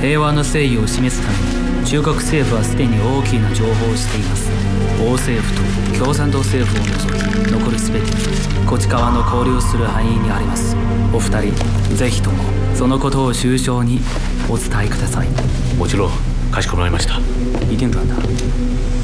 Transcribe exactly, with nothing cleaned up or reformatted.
平和の誠意を示すために中国政府はすでに大きな情報をしています。王政府と共産党政府を除き残る全てこち川の交流する範囲にあります。お二人ぜひともそのことを首相にお伝えください。 もちろんかしこまりました。 一定转达。